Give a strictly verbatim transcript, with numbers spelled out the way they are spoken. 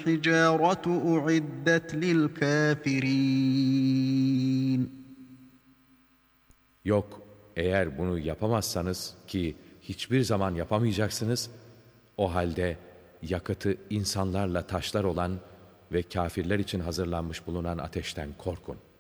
الْحِجَارَةُ أُعِدَّتْ لِلْكَافِرِينَ. Yok, eğer bunu yapamazsanız ki hiçbir zaman yapamayacaksınız, o halde yakıtı insanlarla taşlar olan ve kâfirler için hazırlanmış bulunan ateşten korkun.